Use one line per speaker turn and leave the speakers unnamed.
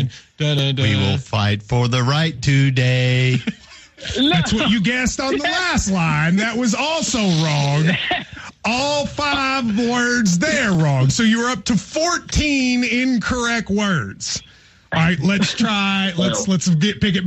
line. We will fight for the right today.
That's what you guessed on the last line. That was also wrong. All 5 words there wrong. So you're up to 14 incorrect words. All right, let's try. Let's pick it